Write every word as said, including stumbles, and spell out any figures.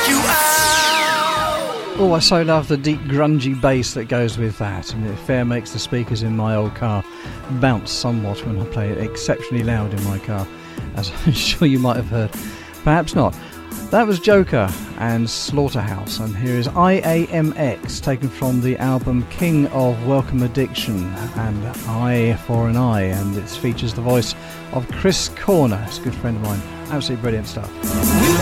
Oh, I so love the deep grungy bass that goes with that, and it fair makes the speakers in my old car bounce somewhat when I play it exceptionally loud in my car, as I'm sure you might have heard. Perhaps not. That was Joker and Slaughterhouse, and here is I A M X, taken from the album King of Welcome Addiction, and Eye for an Eye, and it features the voice of Chris Corner. It's a good friend of mine. Absolutely brilliant stuff.